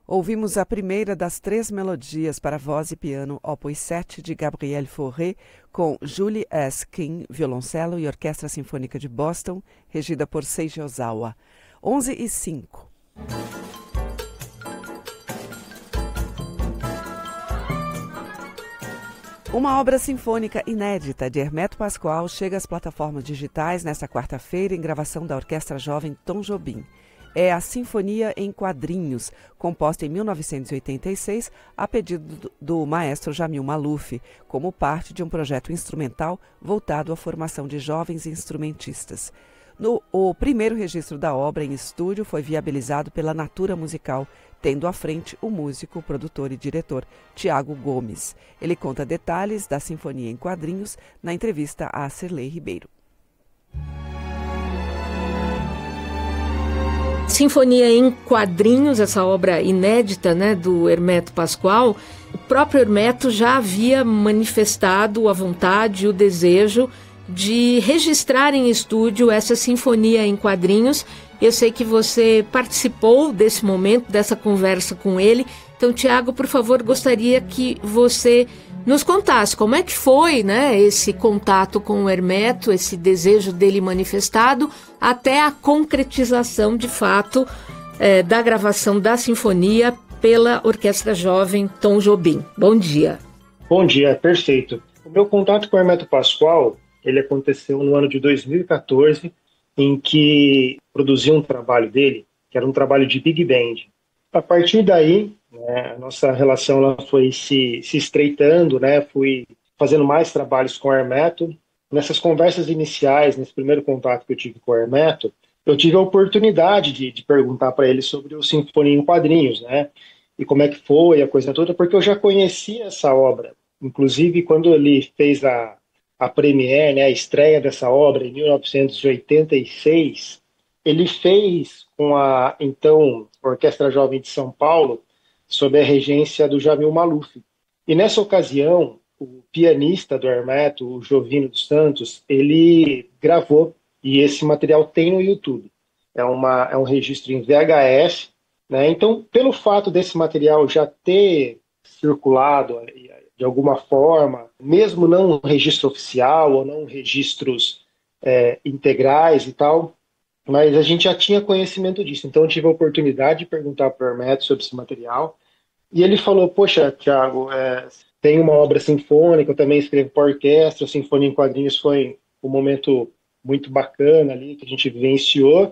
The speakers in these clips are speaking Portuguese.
Ouvimos a primeira das 3 melodias para voz e piano, opus 7 de Gabriel Fauré, com Julie S. King, violoncelo e Orquestra Sinfônica de Boston, regida por Seiji Ozawa. 11h05. Uma obra sinfônica inédita de Hermeto Pascoal chega às plataformas digitais nesta quarta-feira em gravação da Orquestra Jovem Tom Jobim. É a Sinfonia em Quadrinhos, composta em 1986 a pedido do maestro Jamil Maluf, como parte de um projeto instrumental voltado à formação de jovens instrumentistas. O primeiro registro da obra em estúdio foi viabilizado pela Natura Musical, tendo à frente o músico, produtor e diretor Tiago Gomes. Ele conta detalhes da Sinfonia em Quadrinhos na entrevista a Cirlei Ribeiro. Sinfonia em Quadrinhos, essa obra inédita, né, do Hermeto Pascoal, o próprio Hermeto já havia manifestado a vontade e o desejo de registrar em estúdio essa Sinfonia em Quadrinhos. Eu sei que você participou desse momento, dessa conversa com ele. Então, Tiago, por favor, gostaria que você nos contasse como é que foi, né, esse contato com o Hermeto, esse desejo dele manifestado, até a concretização, de fato, da gravação da Sinfonia pela Orquestra Jovem Tom Jobim. Bom dia. Bom dia, perfeito. O meu contato com o Hermeto Pascoal, ele aconteceu no ano de 2014, em que produzi um trabalho dele, que era um trabalho de Big Band. A partir daí, a nossa relação ela foi se estreitando, fui fazendo mais trabalhos com o Hermeto. Nessas conversas iniciais, nesse primeiro contato que eu tive com o Hermeto, eu tive a oportunidade de perguntar para ele sobre o Sinfonia em Quadrinhos, e como é que foi a coisa toda, porque eu já conhecia essa obra. Inclusive, quando ele fez a premiere, a estreia dessa obra em 1986, ele fez com a, então, Orquestra Jovem de São Paulo, sob a regência do Jamil Maluf. E nessa ocasião, o pianista do Hermeto, o Jovino dos Santos, ele gravou, e esse material tem no YouTube. É um registro em VHS, Então, pelo fato desse material já ter circulado de alguma forma, mesmo não um registro oficial ou não registros integrais e tal, mas a gente já tinha conhecimento disso. Então eu tive a oportunidade de perguntar para o Hermeto sobre esse material, e ele falou: poxa, Thiago, tem uma obra sinfônica, eu também escrevo para orquestra, a Sinfonia em Quadrinhos foi um momento muito bacana ali, que a gente vivenciou,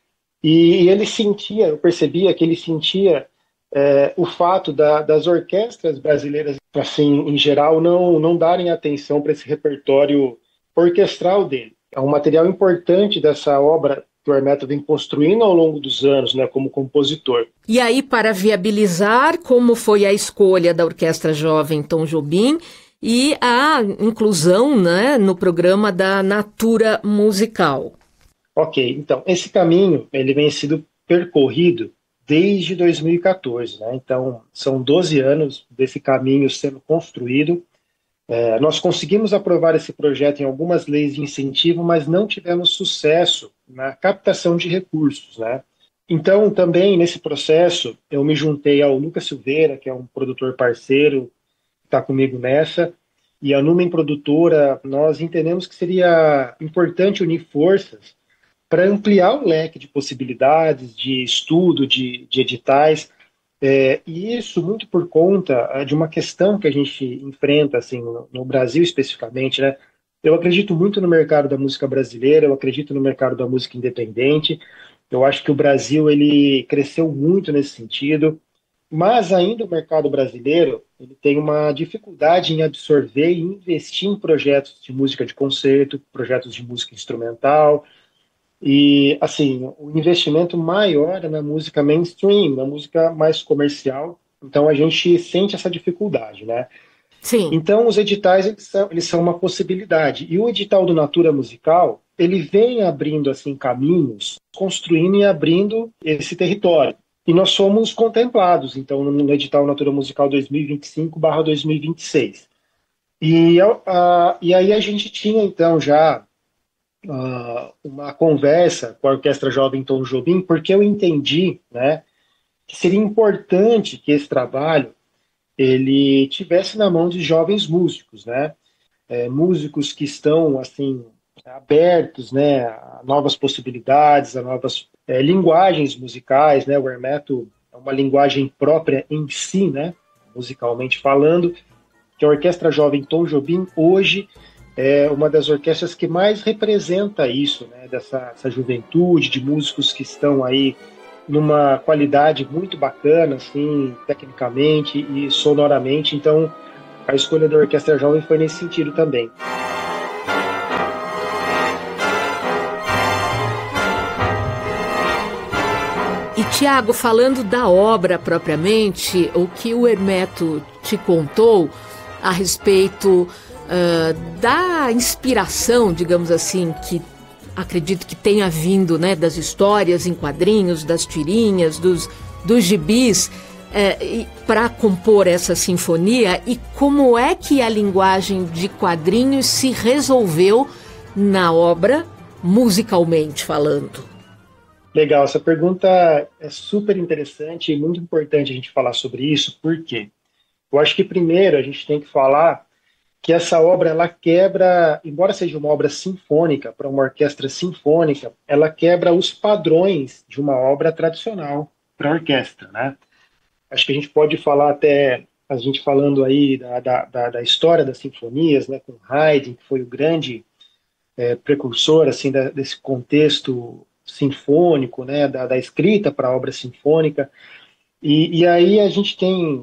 e ele sentia, eu percebia que ele sentia o fato das orquestras brasileiras, assim, em geral, não darem atenção para esse repertório orquestral dele. É um material importante dessa obra que o Hermeto vem construindo ao longo dos anos, como compositor. E aí, para viabilizar, como foi a escolha da Orquestra Jovem Tom Jobim e a inclusão, no programa da Natura Musical? Ok, então, esse caminho ele vem sendo percorrido desde 2014, Então, são 12 anos desse caminho sendo construído. Nós conseguimos aprovar esse projeto em algumas leis de incentivo, mas não tivemos sucesso na captação de recursos, Então, também nesse processo, eu me juntei ao Lucas Silveira, que é um produtor parceiro, que está comigo nessa, e a Numen Produtora. Nós entendemos que seria importante unir forças para ampliar o leque de possibilidades, de estudo, de editais, e isso muito por conta de uma questão que a gente enfrenta assim, no Brasil especificamente. Eu acredito muito no mercado da música brasileira, eu acredito no mercado da música independente, eu acho que o Brasil ele cresceu muito nesse sentido, mas ainda o mercado brasileiro ele tem uma dificuldade em absorver e investir em projetos de música de concerto, projetos de música instrumental. E, assim, o investimento maior é na música mainstream, na música mais comercial. Então, a gente sente essa dificuldade, Sim. Então, os editais, eles são uma possibilidade. E o edital do Natura Musical, ele vem abrindo, assim, caminhos, construindo e abrindo esse território. E nós somos contemplados, então, no edital Natura Musical 2025/2026. E aí a gente tinha, então, já uma conversa com a Orquestra Jovem Tom Jobim, porque eu entendi, que seria importante que esse trabalho ele tivesse na mão de jovens músicos, né? Músicos que estão assim abertos, né, a novas possibilidades, a novas linguagens musicais, né? O Hermeto é uma linguagem própria em si, né? Musicalmente falando, que a Orquestra Jovem Tom Jobim hoje é uma das orquestras que mais representa isso, né? Essa juventude de músicos que estão aí numa qualidade muito bacana, assim, tecnicamente e sonoramente. Então, a escolha da Orquestra Jovem foi nesse sentido também. E, Tiago, falando da obra propriamente, o que o Hermeto te contou a respeito da inspiração, digamos assim, que acredito que tenha vindo, né, das histórias em quadrinhos, das tirinhas, dos gibis, para compor essa sinfonia, e como é que a linguagem de quadrinhos se resolveu na obra, musicalmente falando? Legal, essa pergunta é super interessante e muito importante a gente falar sobre isso, porque eu acho que primeiro a gente tem que falar que essa obra, ela quebra, embora seja uma obra sinfônica, para uma orquestra sinfônica, ela quebra os padrões de uma obra tradicional para a orquestra, né? Acho que a gente pode falar até, a gente falando aí da história das sinfonias, né, com Haydn, que foi o grande precursor, assim, desse contexto sinfônico, né, da escrita para a obra sinfônica, e aí a gente tem,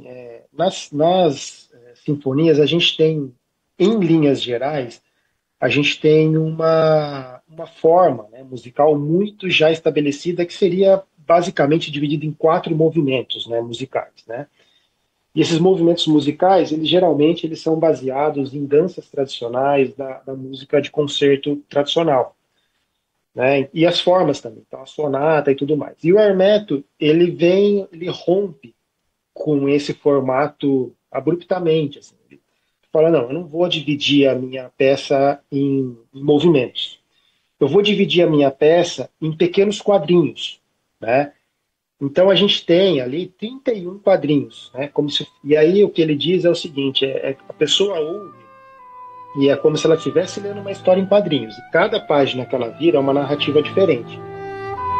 nas sinfonias, a gente tem, em linhas gerais, a gente tem uma forma, né, musical muito já estabelecida, que seria basicamente dividida em 4 movimentos, né, musicais, né? E esses movimentos musicais, geralmente eles são baseados em danças tradicionais da música de concerto tradicional, né? E as formas também, então a sonata e tudo mais. E o Hermeto, ele rompe com esse formato abruptamente, assim. Ele fala, não, eu não vou dividir a minha peça em movimentos. Eu vou dividir a minha peça em pequenos quadrinhos, né? Então a gente tem ali 31 quadrinhos, né? E aí o que ele diz é o seguinte, a pessoa ouve e é como se ela estivesse lendo uma história em quadrinhos. E cada página que ela vira é uma narrativa diferente.